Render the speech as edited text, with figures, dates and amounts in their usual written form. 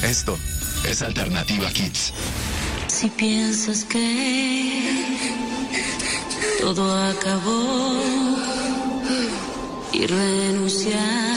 Esto es Alternativa Kids. Si piensas que todo acabó y renunciar